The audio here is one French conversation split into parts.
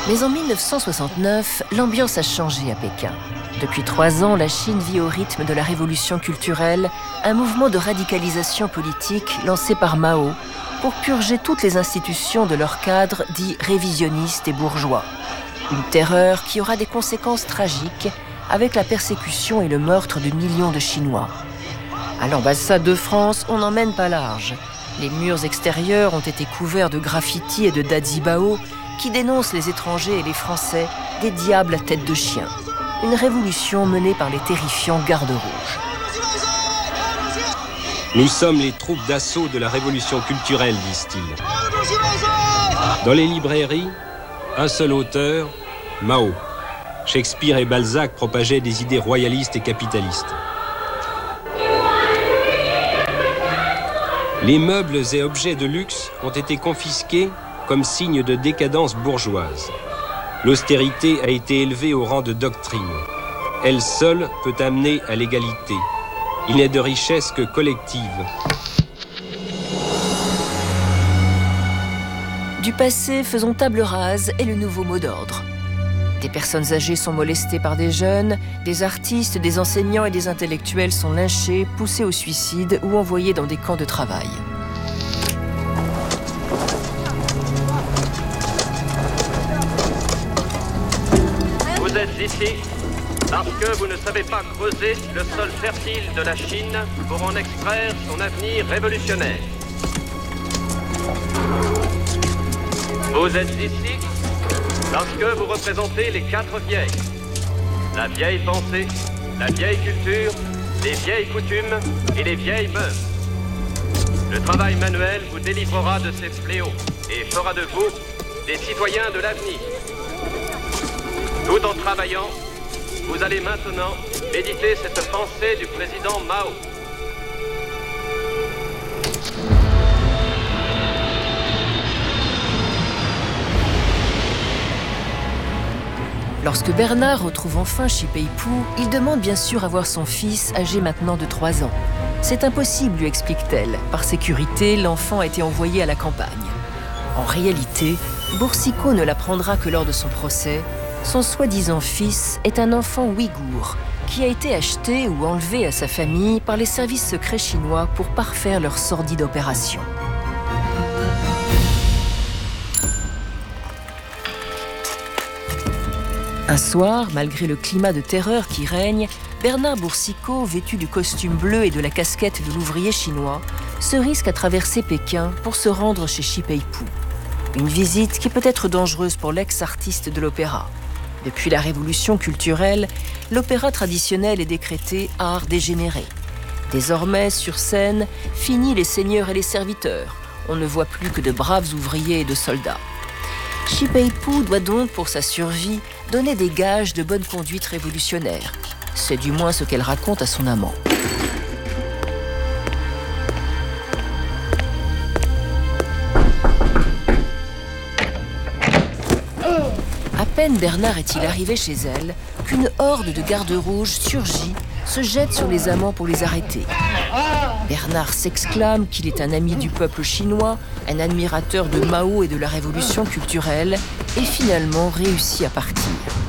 Mais en 1969, l'ambiance a changé à Pékin. Depuis 3 ans, la Chine vit au rythme de la révolution culturelle, un mouvement de radicalisation politique lancé par Mao pour purger toutes les institutions de leur cadre dit révisionniste et bourgeois. Une terreur qui aura des conséquences tragiques avec la persécution et le meurtre de millions de Chinois. À l'ambassade de France, on n'en mène pas large. Les murs extérieurs ont été couverts de graffitis et de dazibao qui dénoncent les étrangers et les Français des diables à tête de chien. Une révolution menée par les terrifiants gardes rouges. Nous sommes les troupes d'assaut de la révolution culturelle, disent-ils. Dans les librairies, un seul auteur, Mao. Shakespeare et Balzac propageaient des idées royalistes et capitalistes. Les meubles et objets de luxe ont été confisqués comme signe de décadence bourgeoise. L'austérité a été élevée au rang de doctrine. Elle seule peut amener à l'égalité. Il n'est de richesse que collective. Du passé, faisons table rase est le nouveau mot d'ordre. Des personnes âgées sont molestées par des jeunes, des artistes, des enseignants et des intellectuels sont lynchés, poussés au suicide ou envoyés dans des camps de travail. Vous êtes ici parce que vous ne savez pas creuser le sol fertile de la Chine pour en extraire son avenir révolutionnaire. Vous êtes ici parce que vous représentez les 4 vieilles. La vieille pensée, la vieille culture, les vieilles coutumes et les vieilles mœurs. Le travail manuel vous délivrera de ces fléaux et fera de vous des citoyens de l'avenir. Tout en travaillant, vous allez maintenant méditer cette pensée du président Mao. Lorsque Bernard retrouve enfin Shipei-Pu, il demande bien sûr à voir son fils, âgé maintenant de 3 ans. C'est impossible, lui explique-t-elle. Par sécurité, l'enfant a été envoyé à la campagne. En réalité, Boursicot ne l'apprendra que lors de son procès. Son soi-disant fils est un enfant ouïghour qui a été acheté ou enlevé à sa famille par les services secrets chinois pour parfaire leur sordide opération. Un soir, malgré le climat de terreur qui règne, Bernard Boursicot, vêtu du costume bleu et de la casquette de l'ouvrier chinois, se risque à traverser Pékin pour se rendre chez Shipei-Pu. Une visite qui peut être dangereuse pour l'ex-artiste de l'opéra. Depuis la révolution culturelle, l'opéra traditionnel est décrété art dégénéré. Désormais, sur scène, fini les seigneurs et les serviteurs. On ne voit plus que de braves ouvriers et de soldats. Shipei-Pu doit donc, pour sa survie, donner des gages de bonne conduite révolutionnaire. C'est du moins ce qu'elle raconte à son amant. À peine Bernard est-il arrivé chez elle qu'une horde de gardes rouges surgit, se jette sur les amants pour les arrêter. Bernard s'exclame qu'il est un ami du peuple chinois, un admirateur de Mao et de la révolution culturelle, et finalement réussit à partir.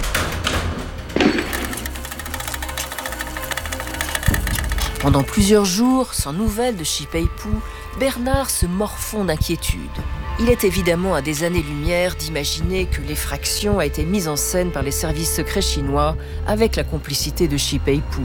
Pendant plusieurs jours, sans nouvelles de Shipei-Pu, Bernard se morfond d'inquiétude. Il est évidemment à des années-lumière d'imaginer que l'effraction a été mise en scène par les services secrets chinois avec la complicité de Shipei-Pu.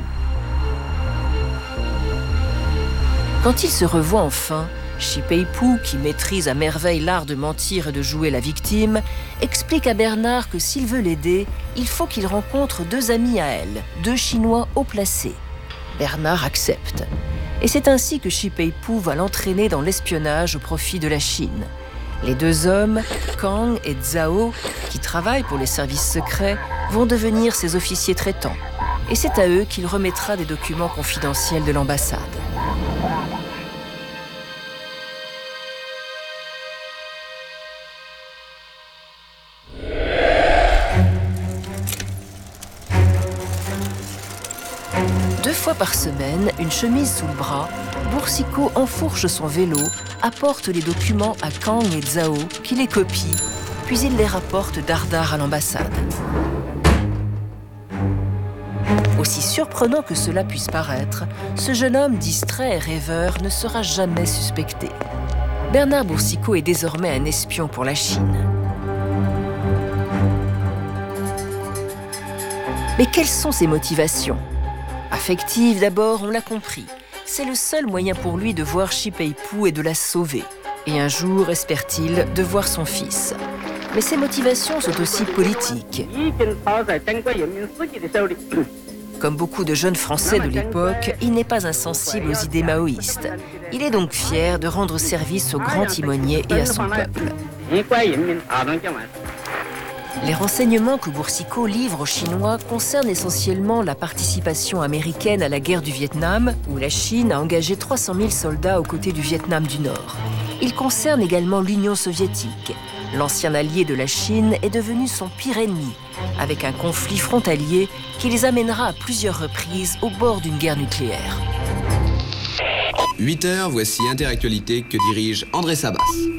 Quand il se revoit enfin, Shipei-Pu, qui maîtrise à merveille l'art de mentir et de jouer la victime, explique à Bernard que s'il veut l'aider, il faut qu'il rencontre 2 amis à elle, 2 Chinois haut placés. Bernard accepte. Et c'est ainsi que Shipei-Pu va l'entraîner dans l'espionnage au profit de la Chine. Les 2 hommes, Kang et Zhao, qui travaillent pour les services secrets, vont devenir ses officiers traitants. Et c'est à eux qu'il remettra des documents confidentiels de l'ambassade. Deux fois par semaine, une chemise sous le bras, Boursicot enfourche son vélo, apporte les documents à Kang et Zhao, qui les copient, puis il les rapporte dardard à l'ambassade. Aussi surprenant que cela puisse paraître, ce jeune homme distrait et rêveur ne sera jamais suspecté. Bernard Boursicot est désormais un espion pour la Chine. Mais quelles sont ses motivations? Affectives d'abord, on l'a compris. C'est le seul moyen pour lui de voir Shi Peipu et de la sauver. Et un jour, espère-t-il, de voir son fils. Mais ses motivations sont aussi politiques. Comme beaucoup de jeunes Français de l'époque, il n'est pas insensible aux idées maoïstes. Il est donc fier de rendre service au grand timonier et à son peuple. Les renseignements que Boursicot livre aux Chinois concernent essentiellement la participation américaine à la guerre du Vietnam, où la Chine a engagé 300 000 soldats aux côtés du Vietnam du Nord. Ils concernent également l'Union soviétique. L'ancien allié de la Chine est devenu son pire ennemi, avec un conflit frontalier qui les amènera à plusieurs reprises au bord d'une guerre nucléaire. 8 heures, voici Interactualité que dirige André Sabas.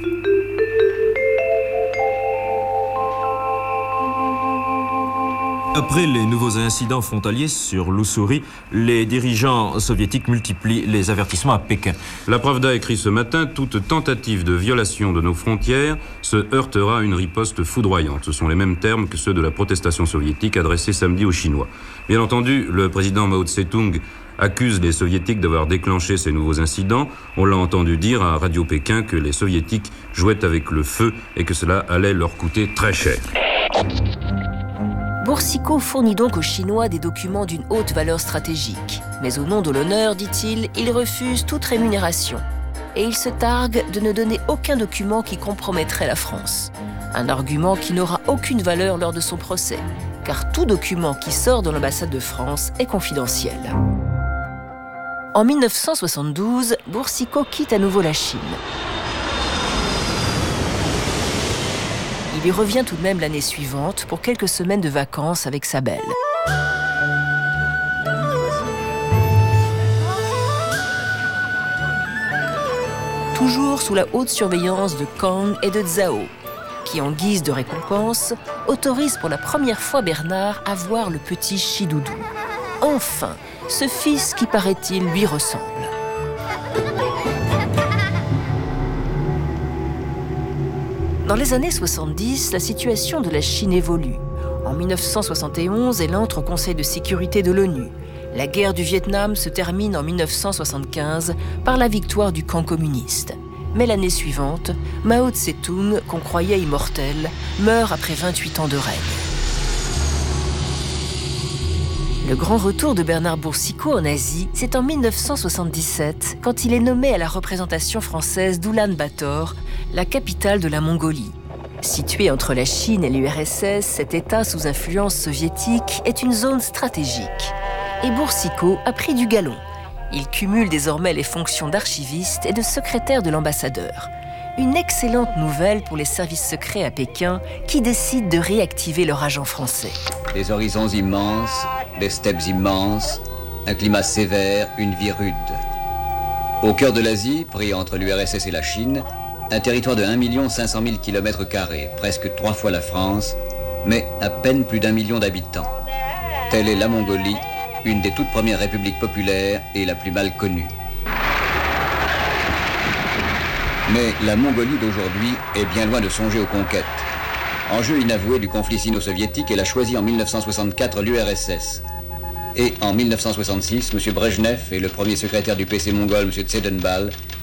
Après les nouveaux incidents frontaliers sur l'Ussuri, les dirigeants soviétiques multiplient les avertissements à Pékin. La Pravda écrit ce matin: toute tentative de violation de nos frontières se heurtera à une riposte foudroyante. Ce sont les mêmes termes que ceux de la protestation soviétique adressée samedi aux Chinois. Bien entendu, le président Mao Tse-tung accuse les soviétiques d'avoir déclenché ces nouveaux incidents. On l'a entendu dire à Radio Pékin que les soviétiques jouaient avec le feu et que cela allait leur coûter très cher. Boursicot fournit donc aux Chinois des documents d'une haute valeur stratégique. Mais au nom de l'honneur, dit-il, il refuse toute rémunération. Et il se targue de ne donner aucun document qui compromettrait la France. Un argument qui n'aura aucune valeur lors de son procès, car tout document qui sort de l'ambassade de France est confidentiel. En 1972, Boursicot quitte à nouveau la Chine. Il y revient tout de même l'année suivante pour quelques semaines de vacances avec sa belle. Toujours sous la haute surveillance de Kang et de Zhao, qui, en guise de récompense, autorise pour la première fois Bernard à voir le petit Chidoudou. Enfin, ce fils qui, paraît-il, lui ressemble. Dans les années 70, la situation de la Chine évolue. En 1971, elle entre au Conseil de sécurité de l'ONU. La guerre du Vietnam se termine en 1975 par la victoire du camp communiste. Mais l'année suivante, Mao Tse-tung, qu'on croyait immortel, meurt après 28 ans de règne. Le grand retour de Bernard Boursicot en Asie, c'est en 1977, quand il est nommé à la représentation française d'Oulan-Bator, la capitale de la Mongolie. Située entre la Chine et l'URSS, cet État sous influence soviétique est une zone stratégique. Et Boursicot a pris du galon. Il cumule désormais les fonctions d'archiviste et de secrétaire de l'ambassadeur. Une excellente nouvelle pour les services secrets à Pékin qui décident de réactiver leur agent français. Des horizons immenses, des steppes immenses, un climat sévère, une vie rude. Au cœur de l'Asie, pris entre l'URSS et la Chine, un territoire de 1 500 000 km², presque 3 fois la France, mais à peine plus d'1 million d'habitants. Telle est la Mongolie, une des toutes premières républiques populaires et la plus mal connue. Mais la Mongolie d'aujourd'hui est bien loin de songer aux conquêtes. Enjeu inavoué du conflit sino-soviétique, elle a choisi en 1964 l'URSS. Et en 1966, M. Brejnev et le premier secrétaire du PC mongol, M. Tsedenbal,